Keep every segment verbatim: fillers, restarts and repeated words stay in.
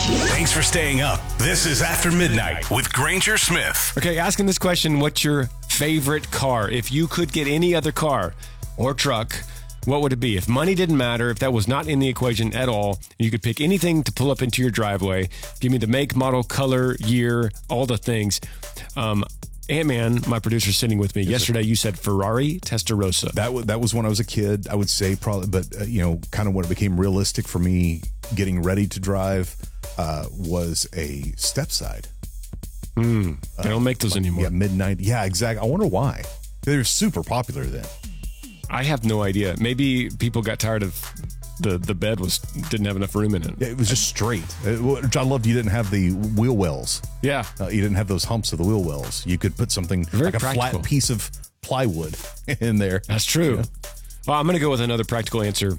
Thanks for staying up. This is After Midnight with Granger Smith. Okay, asking this question, what's your favorite car? If you could get any other car or truck, what would it be? If money didn't matter, if that was not in the equation at all, you could pick anything to pull up into your driveway. Give me the make, model, color, year, all the things. Um, Ant-Man, my producer, sitting with me. Yes, yesterday, sir. You said Ferrari Testarossa. That w- that was when I was a kid, I would say probably, but uh, you know, kind of when it became realistic for me getting ready to drive uh, was a stepside. Mm, they don't make those uh, anymore. Yeah, mid nineties. Yeah, exactly. I wonder why. They were super popular then. I have no idea. Maybe people got tired of the the bed was didn't have enough room in it. It was just straight. Which I loved. You didn't have the wheel wells. Yeah, uh, you didn't have those humps of the wheel wells. You could put something Very like practical. a flat piece of plywood in there. That's true. Yeah. Well, I'm going to go with another practical answer.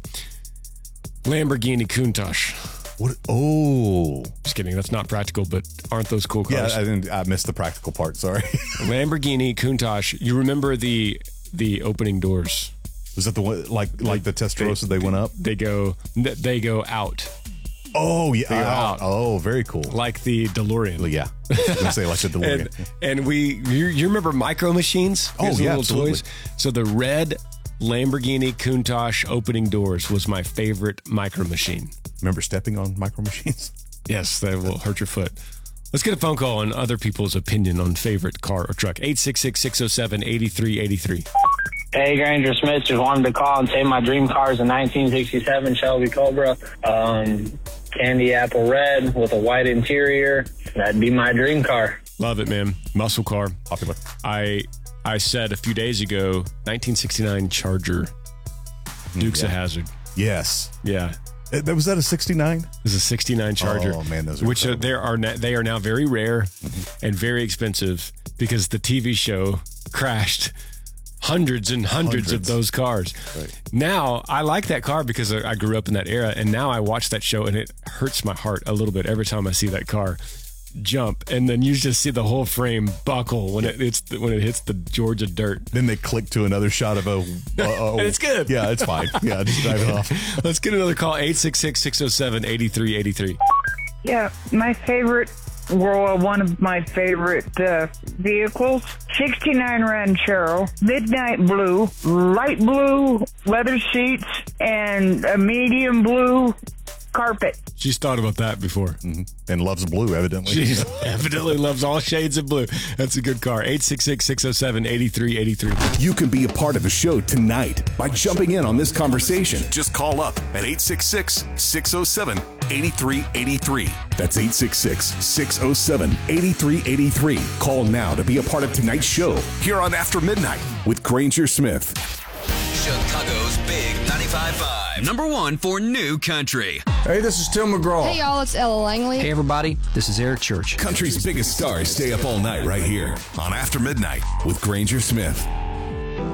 Lamborghini Countach. What? Oh, just kidding. That's not practical, but aren't those cool cars? Yeah, I didn't. I missed the practical part. Sorry. Lamborghini Countach. You remember the the opening doors? Was that the one like like the Testarossa? They, they went up. They go. They go out. Oh yeah. They go out. out. Oh, very cool. Like the DeLorean. Well, yeah. I was gonna say like the DeLorean. and, and we, you, you remember Micro Machines? Oh, Here's the yeah, little absolutely. toys. So the red Lamborghini Countach opening doors was my favorite Micro Machine. Remember stepping on Micro Machines? Yes, that will hurt your foot. Let's get a phone call on other people's opinion on favorite car or truck. eight six six, six oh seven, eight three eight three. Hey, Granger Smith, just wanted to call and say my dream car is a nineteen sixty-seven Shelby Cobra, um, candy apple red with a white interior. That'd be my dream car. Love it, man. Muscle car. Popular. I I said a few days ago, nineteen sixty-nine Charger, Dukes yeah. of Hazzard. Yes. Yeah. Uh, Was that a sixty-nine? This is a sixty-nine Charger. Oh man, those are which uh, incredible. there are na- they are now very rare mm-hmm. and very expensive because the T V show crashed hundreds and hundreds, hundreds. of those cars. Right. Now I like that car because I grew up in that era, and now I watch that show and it hurts my heart a little bit every time I see that car jump, and then you just see the whole frame buckle when it it's when it hits the Georgia dirt. Then they click to another shot of a. Uh, uh, and it's good. Yeah, it's fine. Yeah, just drive it off. Let's get another call. eight six six, six oh seven, eight three eight three. Yeah, my favorite, well, one of my favorite uh, vehicles, sixty-nine Ranchero, midnight blue, light blue leather seats, and a medium blue carpet. She's thought about that before. Mm-hmm. And loves blue, evidently. She evidently loves all shades of blue. That's a good car. eight six six, six oh seven, eight three eight three. You can be a part of the show tonight by jumping in on this conversation. Just call up at eight six six, six oh seven, eight three eight three. That's eight six six, six oh seven, eight three eight three. Call now to be a part of tonight's show here on After Midnight with Granger Smith. Chicago's Big ninety-five point five. Number one for new country. Hey, this is Tim McGraw. Hey, y'all, it's Ella Langley. Hey, everybody, this is Eric Church. Country's biggest stars stay up all night right here on After Midnight with Granger Smith.